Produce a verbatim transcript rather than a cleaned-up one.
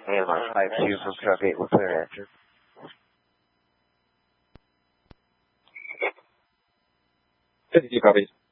Airline five two from truck eight, we'll clear after. fifty-two copies.